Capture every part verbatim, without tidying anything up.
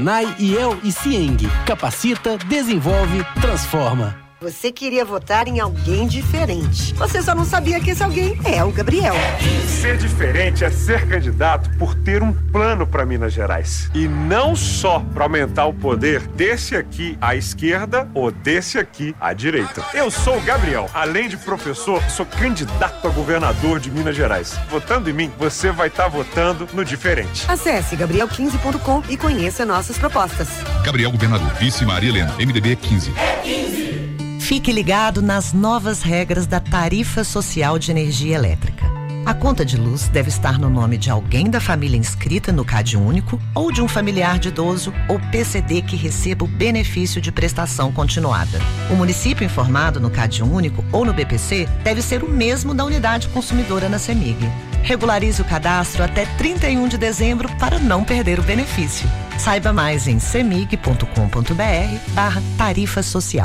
Nai, I E L e Cieng. Capacita, desenvolve, transforma. Você queria votar em alguém diferente. Você só não sabia que esse alguém é o Gabriel. Ser diferente é ser candidato por ter um plano para Minas Gerais. E não só para aumentar o poder desse aqui à esquerda ou desse aqui à direita. Eu sou o Gabriel. Além de professor, sou candidato a governador de Minas Gerais. Votando em mim, você vai estar votando no diferente. Acesse gabriel quinze ponto com e conheça nossas propostas. Gabriel Governador, vice Maria Helena, M D B quinze. É quinze. Fique ligado nas novas regras da Tarifa Social de Energia Elétrica. A conta de luz deve estar no nome de alguém da família inscrita no CAD Único ou de um familiar de idoso ou P C D que receba o benefício de prestação continuada. O município informado no CAD Único ou no B P C deve ser o mesmo da unidade consumidora na CEMIG. Regularize o cadastro até trinta e um de dezembro para não perder o benefício. Saiba mais em cemig ponto com ponto br barra tarifa social.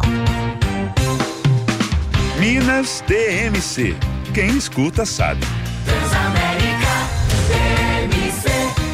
Minas D M C. Quem escuta sabe. Transamérica D M C.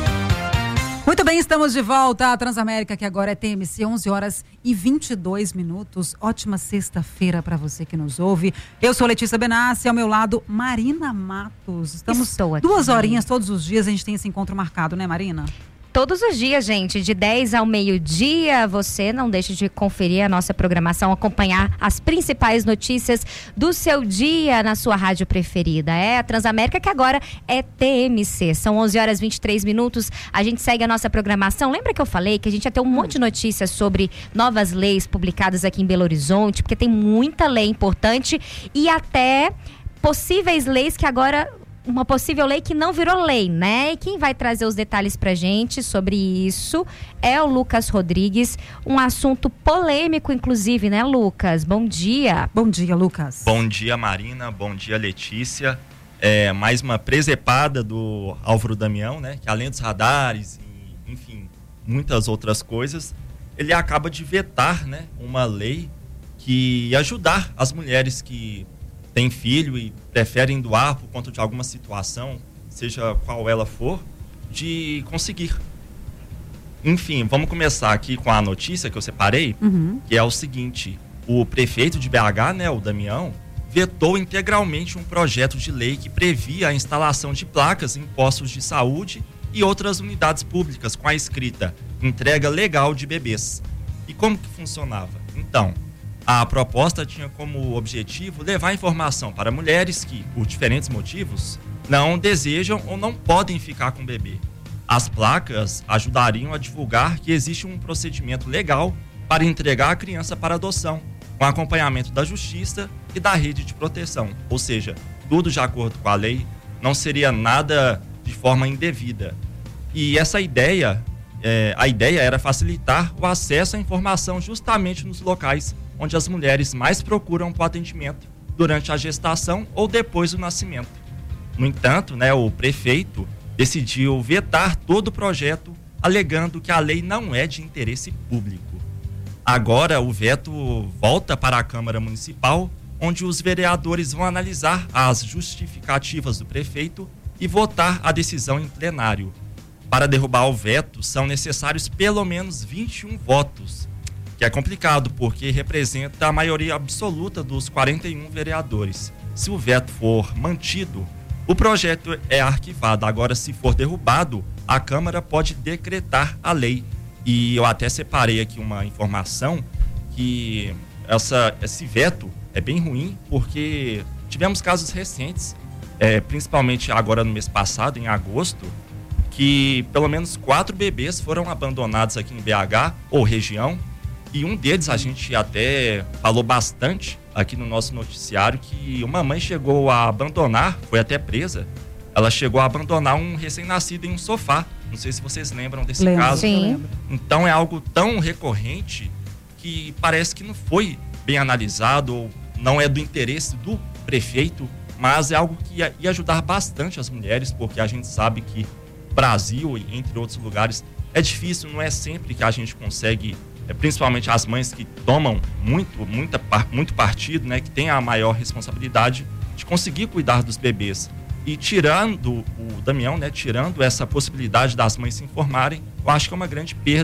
Muito bem, estamos de volta à Transamérica, que agora é T M C, onze horas e vinte e dois minutos. Ótima sexta-feira para você que nos ouve. Eu sou Letícia Benassi, ao meu lado, Marina Matos. Estamos Estou aqui. Duas horinhas todos os dias, a gente tem esse encontro marcado, né, Marina? Todos os dias, gente, de dez ao meio-dia, você não deixe de conferir a nossa programação, acompanhar as principais notícias do seu dia na sua rádio preferida. É a Transamérica, que agora é T M C. São onze horas e vinte e três minutos, a gente segue a nossa programação. Lembra que eu falei que a gente ia ter um monte de notícias sobre novas leis publicadas aqui em Belo Horizonte, porque tem muita lei importante e até possíveis leis que agora... Uma possível lei que não virou lei, né? E quem vai trazer os detalhes pra gente sobre isso é o Lucas Rodrigues. Um assunto polêmico, inclusive, né, Lucas? Bom dia. Bom dia, Lucas. Bom dia, Marina. Bom dia, Letícia. É, mais uma presepada do Álvaro Damião, né? Que além dos radares e, enfim, muitas outras coisas, ele acaba de vetar, né, uma lei que ia ajudar as mulheres que têm filho e preferem doar por conta de alguma situação, seja qual ela for, de conseguir. Enfim, vamos começar aqui com a notícia que eu separei, uhum. que é o seguinte: o prefeito de B H, né, o Damião, vetou integralmente um projeto de lei que previa a instalação de placas em postos de saúde e outras unidades públicas com a escrita entrega legal de bebês. E como que funcionava? Então, a proposta tinha como objetivo levar informação para mulheres que, por diferentes motivos, não desejam ou não podem ficar com o bebê. As placas ajudariam a divulgar que existe um procedimento legal para entregar a criança para adoção, com acompanhamento da justiça e da rede de proteção. Ou seja, tudo de acordo com a lei, não seria nada de forma indevida. E essa ideia, é, a ideia era facilitar o acesso à informação justamente nos locais onde as mulheres mais procuram por atendimento durante a gestação ou depois do nascimento. No entanto, né, o prefeito decidiu vetar todo o projeto, alegando que a lei não é de interesse público. Agora, o veto volta para a Câmara Municipal, onde os vereadores vão analisar as justificativas do prefeito e votar a decisão em plenário. Para derrubar o veto, são necessários pelo menos vinte e um votos, que é complicado porque representa a maioria absoluta dos quarenta e um vereadores. Se o veto for mantido, o projeto é arquivado. Agora, se for derrubado, a Câmara pode decretar a lei. E eu até separei aqui uma informação que essa, esse veto é bem ruim, porque tivemos casos recentes, é, principalmente agora no mês passado, em agosto, que pelo menos quatro bebês foram abandonados aqui em B H ou região. E um deles a gente até falou bastante aqui no nosso noticiário, que uma mãe chegou a abandonar, foi até presa, ela chegou a abandonar um recém-nascido em um sofá. Não sei se vocês lembram desse Lembro, caso. Sim. Então é algo tão recorrente que parece que não foi bem analisado, ou não é do interesse do prefeito, mas é algo que ia, ia ajudar bastante as mulheres, porque a gente sabe que Brasil, entre outros lugares, é difícil, não é sempre que a gente consegue, é, principalmente as mães que tomam muito, muita, muito partido, né, que têm a maior responsabilidade de conseguir cuidar dos bebês. E tirando o Damião, né, tirando essa possibilidade das mães se informarem, eu acho que é uma grande perda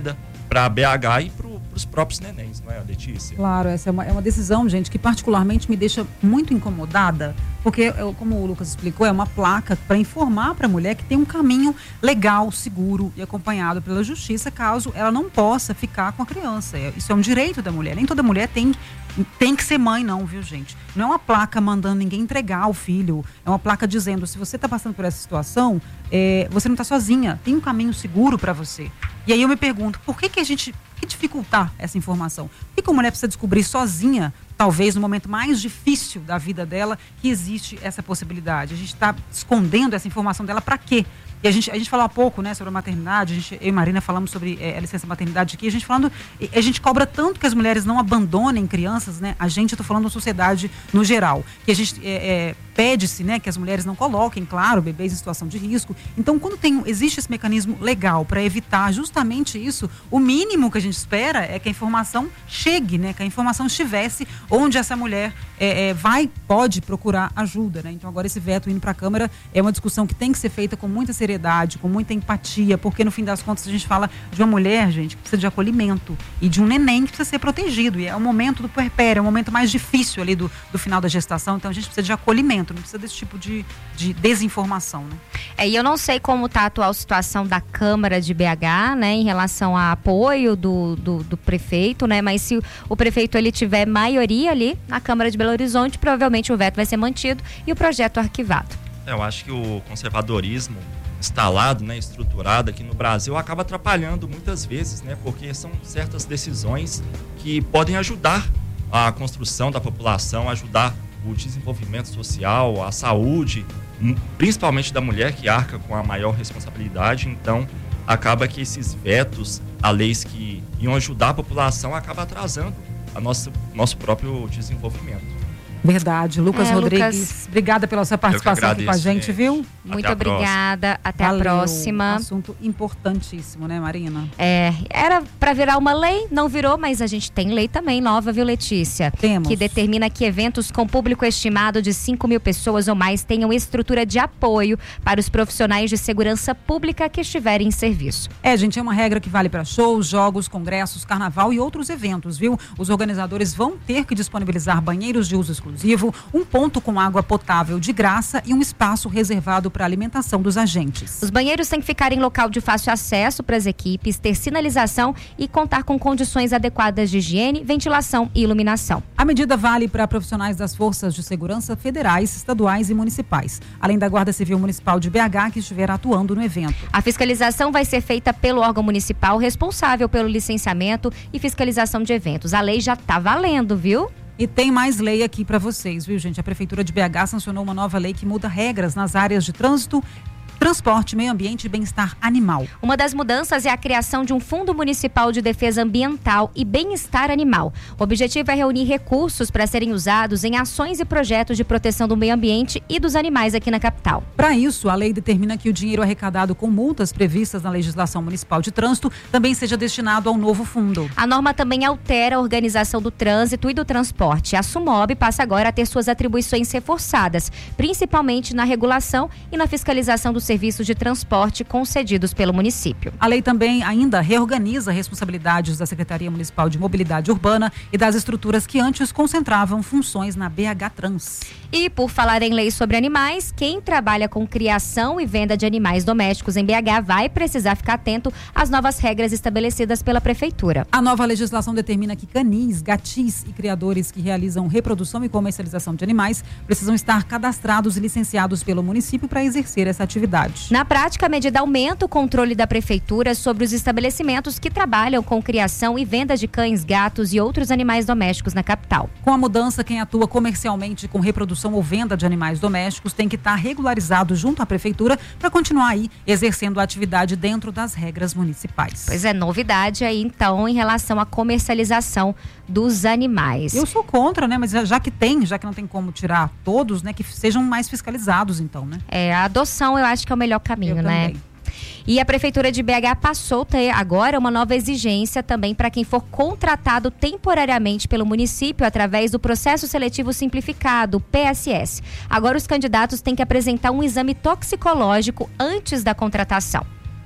para a B H e para os próprios nenéns, não é, Letícia? Claro, essa é uma, é uma decisão, gente, que particularmente me deixa muito incomodada, porque, como o Lucas explicou, é uma placa para informar para a mulher que tem um caminho legal, seguro e acompanhado pela justiça, caso ela não possa ficar com a criança. Isso é um direito da mulher. Nem toda mulher tem, tem que ser mãe, não, viu, gente? Não é uma placa mandando ninguém entregar o filho, é uma placa dizendo, se você está passando por essa situação, é, você não está sozinha, tem um caminho seguro para você. E aí eu me pergunto, por que que a gente, por que dificultar essa informação? Por que que a mulher precisa descobrir sozinha, talvez no momento mais difícil da vida dela, que existe essa possibilidade? A gente está escondendo essa informação dela para quê? E a gente, a gente falou há pouco, né, sobre a maternidade, a gente, eu e Marina falamos sobre é, a licença maternidade aqui, a gente falando, a gente cobra tanto que as mulheres não abandonem crianças, né, a gente, eu tô falando da sociedade no geral, que a gente é, é, pede-se, né, que as mulheres não coloquem, claro, bebês em situação de risco. Então, quando tem, existe esse mecanismo legal para evitar justamente isso, o mínimo que a gente espera é que a informação chegue, né, que a informação estivesse onde essa mulher é, é, vai, pode procurar ajuda, né. Então, agora esse veto indo para a Câmara é uma discussão que tem que ser feita com muita seriedade, com muita empatia, porque no fim das contas a gente fala de uma mulher, gente, que precisa de acolhimento e de um neném que precisa ser protegido, e é o momento do puerpério, é o momento mais difícil ali do, do final da gestação, então a gente precisa de acolhimento, não precisa desse tipo de, de desinformação, né? É, e eu não sei como está a atual situação da Câmara de B H, né, em relação a apoio do, do, do prefeito, né, mas se o, o prefeito ele tiver maioria ali na Câmara de Belo Horizonte, provavelmente o veto vai ser mantido e o projeto arquivado. Eu acho que o conservadorismo instalado, né, estruturado aqui no Brasil acaba atrapalhando muitas vezes, né, porque são certas decisões que podem ajudar a construção da população, ajudar o desenvolvimento social, a saúde, principalmente da mulher que arca com a maior responsabilidade. Então acaba que esses vetos a leis que iam ajudar a população acaba atrasando a nosso, nosso próprio desenvolvimento. Verdade. Lucas é, Rodrigues, Lucas, obrigada pela sua participação aqui com a gente, gente. viu? Muito até obrigada. Até Valeu. a próxima. Assunto importantíssimo, né, Marina? É, era para virar uma lei, não virou, mas a gente tem lei também nova, viu, Letícia? Temos. Que determina que eventos com público estimado de cinco mil pessoas ou mais tenham estrutura de apoio para os profissionais de segurança pública que estiverem em serviço. É, gente, é uma regra que vale para shows, jogos, congressos, carnaval e outros eventos, viu? Os organizadores vão ter que disponibilizar banheiros de uso exclusivo, um ponto com água potável de graça e um espaço reservado para a alimentação dos agentes. Os banheiros têm que ficar em local de fácil acesso para as equipes, ter sinalização e contar com condições adequadas de higiene, ventilação e iluminação. A medida vale para profissionais das forças de segurança federais, estaduais e municipais, além da Guarda Civil Municipal de B H que estiver atuando no evento. A fiscalização vai ser feita pelo órgão municipal responsável pelo licenciamento e fiscalização de eventos. A lei já está valendo, viu? E tem mais lei aqui para vocês, viu, gente? A Prefeitura de B H sancionou uma nova lei que muda regras nas áreas de trânsito, transporte, meio ambiente e bem-estar animal. Uma das mudanças é a criação de um Fundo Municipal de Defesa Ambiental e Bem-Estar Animal. O objetivo é reunir recursos para serem usados em ações e projetos de proteção do meio ambiente e dos animais aqui na capital. Para isso, a lei determina que o dinheiro arrecadado com multas previstas na legislação municipal de trânsito também seja destinado ao novo fundo. A norma também altera a organização do trânsito e do transporte. A SUMOB passa agora a ter suas atribuições reforçadas, principalmente na regulação e na fiscalização dos serviços de transporte concedidos pelo município. A lei também ainda reorganiza responsabilidades da Secretaria Municipal de Mobilidade Urbana e das estruturas que antes concentravam funções na B H Trans. E por falar em lei sobre animais, quem trabalha com criação e venda de animais domésticos em B H vai precisar ficar atento às novas regras estabelecidas pela Prefeitura. A nova legislação determina que canis, gatis e criadores que realizam reprodução e comercialização de animais precisam estar cadastrados e licenciados pelo município para exercer essa atividade. Na prática, a medida aumenta o controle da Prefeitura sobre os estabelecimentos que trabalham com criação e venda de cães, gatos e outros animais domésticos na capital. Com a mudança, quem atua comercialmente com reprodução ou venda de animais domésticos tem que estar regularizado junto à Prefeitura para continuar aí exercendo a atividade dentro das regras municipais. Pois é, novidade aí então em relação à comercialização dos animais. Eu sou contra, né? Mas já que tem, já que não tem como tirar todos, né? Que sejam mais fiscalizados então, né? É, a adoção eu acho que é o melhor caminho, eu né? Também. E a Prefeitura de B H passou a ter agora uma nova exigência também para quem for contratado temporariamente pelo município através do Processo Seletivo Simplificado, P S S. Agora os candidatos têm que apresentar um exame toxicológico antes da contratação.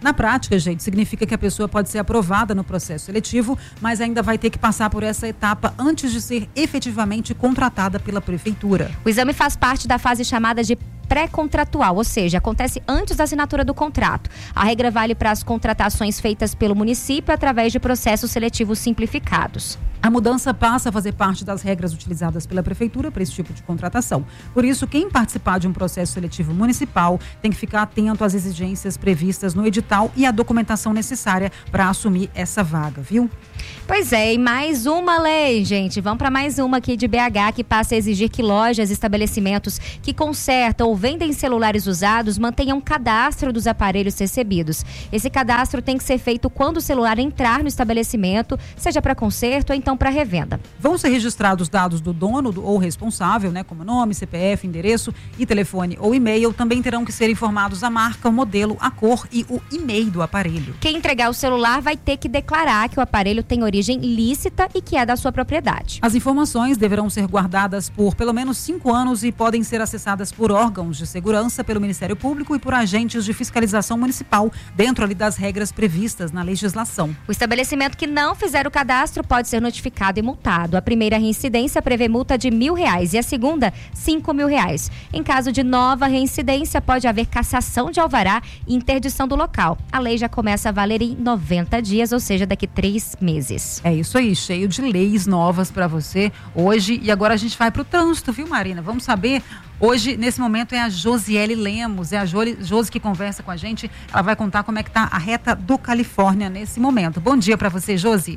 Na prática, gente, significa que a pessoa pode ser aprovada no processo seletivo, mas ainda vai ter que passar por essa etapa antes de ser efetivamente contratada pela prefeitura. O exame faz parte da fase chamada de pré-contratual, ou seja, acontece antes da assinatura do contrato. A regra vale para as contratações feitas pelo município através de processos seletivos simplificados. A mudança passa a fazer parte das regras utilizadas pela prefeitura para esse tipo de contratação. Por isso, quem participar de um processo seletivo municipal tem que ficar atento às exigências previstas no edital e à documentação necessária para assumir essa vaga, viu? Pois é, e mais uma lei, gente. Vamos para mais uma aqui de B H que passa a exigir que lojas e estabelecimentos que consertam ou vendem celulares usados mantenham cadastro dos aparelhos recebidos. Esse cadastro tem que ser feito quando o celular entrar no estabelecimento, seja para conserto ou então para revenda. Vão ser registrados dados do dono do, ou responsável, né, como nome, C P F, endereço e telefone ou e-mail. Também terão que ser informados a marca, o modelo, a cor e o e-mail do aparelho. Quem entregar o celular vai ter que declarar que o aparelho tem origem lícita e que é da sua propriedade. As informações deverão ser guardadas por pelo menos cinco anos e podem ser acessadas por órgãos de segurança, pelo Ministério Público e por agentes de fiscalização municipal, dentro ali das regras previstas na legislação. O estabelecimento que não fizer o cadastro pode ser notificado e multado. A primeira reincidência prevê multa de mil reais e a segunda, cinco mil reais. Em caso de nova reincidência, pode haver cassação de alvará e interdição do local. A lei já começa a valer em noventa dias, ou seja, daqui três meses. É isso aí, cheio de leis novas para você hoje. E agora a gente vai para o trânsito, viu, Marina? Vamos saber. Hoje, nesse momento, é a Josiele Lemos, é a Josi que conversa com a gente. Ela vai contar como é que tá a reta do Califórnia nesse momento. Bom dia para você, Josi.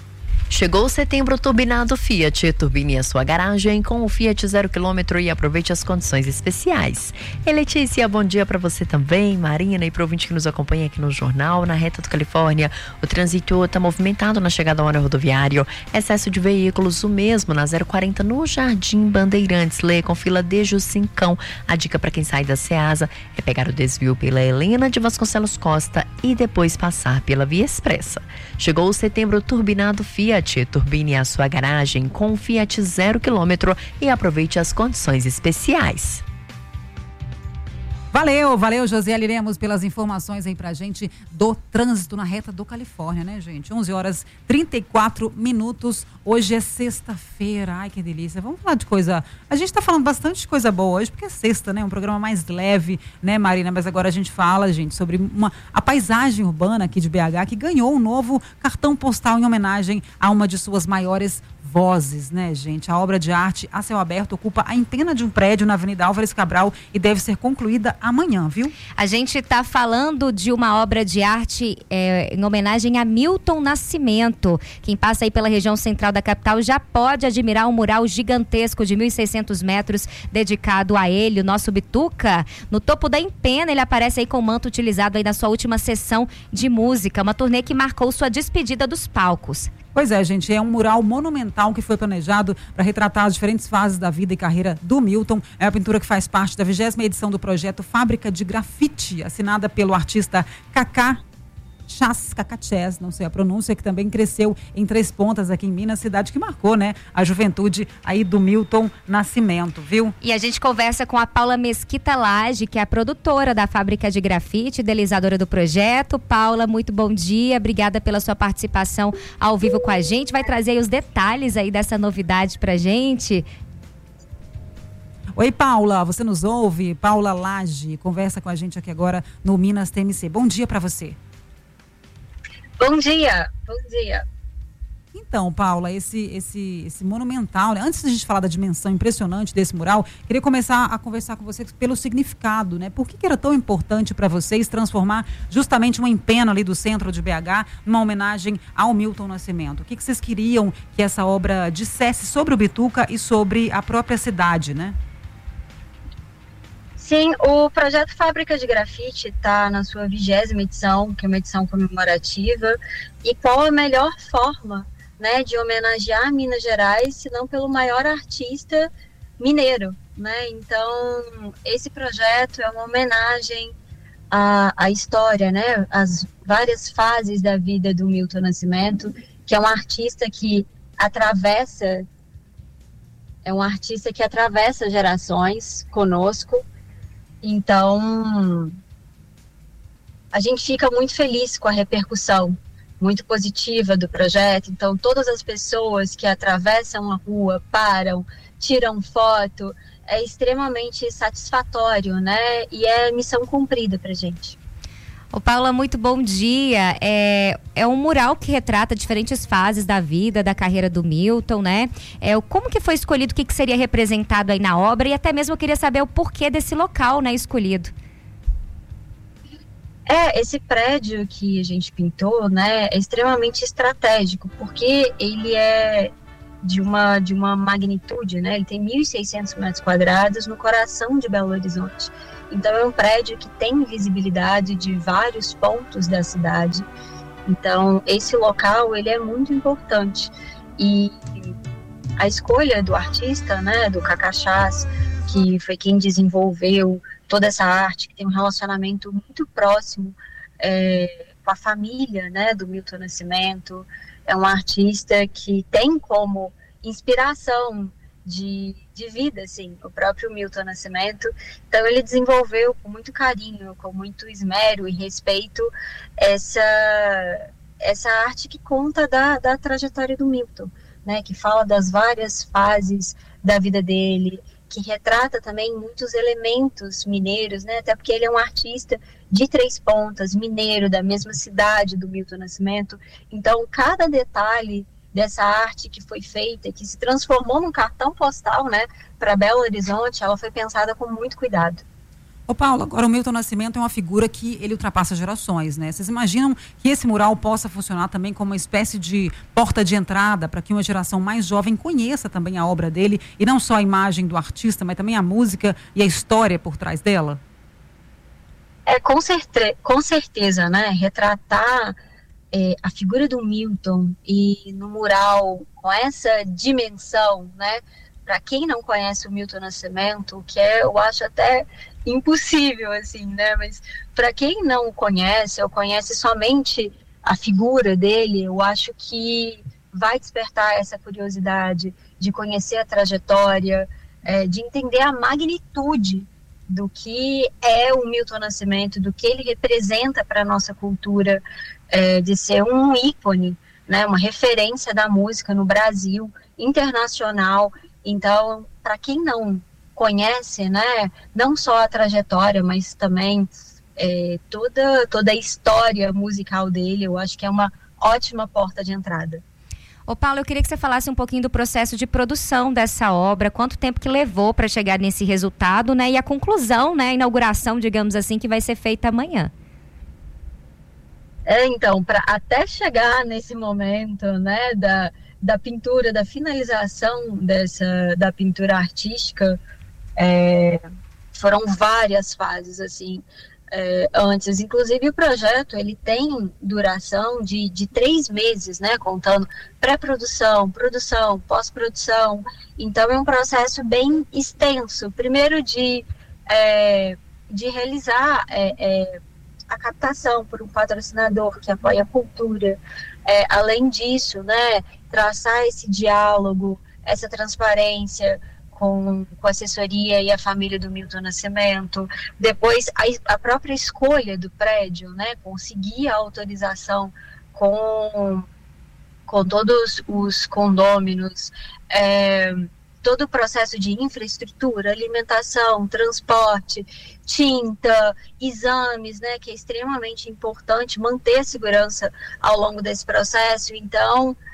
Chegou o setembro turbinado Fiat. Turbine a sua garagem com o Fiat zero quilômetro e aproveite as condições especiais. E Letícia, bom dia para você também, Marina, e para o ouvinte que nos acompanha aqui no Jornal. Na reta do Califórnia, o trânsito está movimentado na chegada ao anel rodoviário. Excesso de veículos, o mesmo na zero quarenta no Jardim Bandeirantes. Lê com fila desde o Cincão. A dica para quem sai da Ceasa é pegar o desvio pela Helena de Vasconcelos Costa e depois passar pela Via Expressa. Chegou o setembro turbinado Fiat. Turbine a sua garagem com o Fiat zero quilômetro e aproveite as condições especiais. Valeu, valeu, Josiele Lemos, pelas informações aí pra gente do trânsito na reta do Califórnia, né, gente? onze horas e trinta e quatro minutos. Hoje é sexta-feira. Ai, que delícia. Vamos falar de coisa... A gente tá falando bastante de coisa boa hoje, porque é sexta, né? Um programa mais leve, né, Marina? Mas agora a gente fala, gente, sobre uma, a paisagem urbana aqui de B H, que ganhou um novo cartão postal em homenagem a uma de suas maiores vozes, né, gente? A obra de arte a céu aberto ocupa a empena de um prédio na Avenida Álvares Cabral e deve ser concluída amanhã, viu? A gente está falando de uma obra de arte é, em homenagem a Milton Nascimento. Quem passa aí pela região central da capital já pode admirar um mural gigantesco de mil e seiscentos metros dedicado a ele, o nosso Bituca. No topo da empena ele aparece aí com o manto utilizado aí na sua última sessão de música, uma turnê que marcou sua despedida dos palcos. Pois é, gente, é um mural monumental que foi planejado para retratar as diferentes fases da vida e carreira do Milton. É a pintura que faz parte da vigésima edição do projeto Fábrica de Grafite, assinada pelo artista Cacá Chas, Cacachés, não sei a pronúncia, que também cresceu em Três Pontas, aqui em Minas, cidade que marcou, né, a juventude aí do Milton Nascimento, viu? E a gente conversa com a Paula Mesquita Lage, que é a produtora da Fábrica de Grafite, idealizadora do projeto. Paula, muito bom dia, obrigada pela sua participação ao vivo com a gente. Vai trazer aí os detalhes aí dessa novidade pra gente. Oi, Paula, você nos ouve? Paula Lage conversa com a gente aqui agora no Minas T M C. Bom dia pra você. Bom dia, bom dia. Então, Paula, esse, esse, esse monumental, né? Antes de a gente falar da dimensão impressionante desse mural, queria começar a conversar com você pelo significado, né? Por que, que era tão importante para vocês transformar justamente uma empena ali do centro de B H numa homenagem ao Milton Nascimento? O que, que vocês queriam que essa obra dissesse sobre o Bituca e sobre a própria cidade, né? Sim, o projeto Fábrica de Grafite está na sua vigésima edição, que é uma edição comemorativa, e qual a melhor forma, né, de homenagear Minas Gerais, se não pelo maior artista mineiro, né? Então, esse projeto é uma homenagem à, à história, né, às várias fases da vida do Milton Nascimento, que é um artista que atravessa, é um artista que atravessa gerações conosco. Então, a gente fica muito feliz com a repercussão muito positiva do projeto. Então, todas as pessoas que atravessam a rua, param, tiram foto, é extremamente satisfatório, né? E é missão cumprida pra gente. Ô Paula, muito bom dia. É, é um mural que retrata diferentes fases da vida, da carreira do Milton, né? É, como que foi escolhido, o que, que seria representado aí na obra, e até mesmo eu queria saber o porquê desse local, né, escolhido. É, esse prédio que a gente pintou, né, é extremamente estratégico, porque ele é de uma, de uma magnitude, né, ele tem mil e seiscentos metros quadrados no coração de Belo Horizonte. Então é um prédio que tem visibilidade de vários pontos da cidade. Então esse local, ele é muito importante. E a escolha do artista, né, do Cacá Chas, que foi quem desenvolveu toda essa arte, que tem um relacionamento muito próximo é, com a família, né, do Milton Nascimento. É um artista que tem como inspiração de, de vida, assim, o próprio Milton Nascimento. Então ele desenvolveu com muito carinho, com muito esmero e respeito essa, essa arte que conta da, da trajetória do Milton, né, que fala das várias fases da vida dele, que retrata também muitos elementos mineiros, né, até porque ele é um artista de Três Pontas, mineiro, da mesma cidade do Milton Nascimento. Então cada detalhe dessa arte que foi feita, que se transformou num cartão postal, né, para Belo Horizonte, ela foi pensada com muito cuidado. Ô Paulo, agora o Milton Nascimento é uma figura que ele ultrapassa gerações, né? Vocês imaginam que esse mural possa funcionar também como uma espécie de porta de entrada para que uma geração mais jovem conheça também a obra dele, e não só a imagem do artista, mas também a música e a história por trás dela? É, com, certe- com certeza, né? Retratar é, a figura do Milton e no mural com essa dimensão, né? Para quem não conhece o Milton Nascimento, que é, eu acho até impossível, assim, né? Mas para quem não o conhece, ou conhece somente a figura dele, eu acho que vai despertar essa curiosidade de conhecer a trajetória, é, de entender a magnitude do que é o Milton Nascimento, do que ele representa para a nossa cultura, é, de ser um ícone, né? Uma referência da música no Brasil, internacional. Então, para quem não conhece, né, não só a trajetória, mas também é, toda, toda a história musical dele, eu acho que é uma ótima porta de entrada. Ô Paulo, eu queria que você falasse um pouquinho do processo de produção dessa obra, quanto tempo que levou para chegar nesse resultado, né, e a conclusão, né, a inauguração, digamos assim, que vai ser feita amanhã. É, então, para até chegar nesse momento, né, da da pintura, da finalização dessa, da pintura artística, é, foram várias fases, assim, é, antes. Inclusive o projeto, ele tem duração de, de três meses, né, contando pré-produção, produção, pós-produção. Então é um processo bem extenso. Primeiro de, é, de realizar é, é, a captação por um patrocinador que apoia a cultura. É, além disso, né, traçar esse diálogo, essa transparência com, com a assessoria e a família do Milton Nascimento. Depois, a, a própria escolha do prédio, né, conseguir a autorização com, com todos os condôminos, é, todo o processo de infraestrutura, alimentação, transporte, tinta, exames, né, que é extremamente importante manter a segurança ao longo desse processo. Então,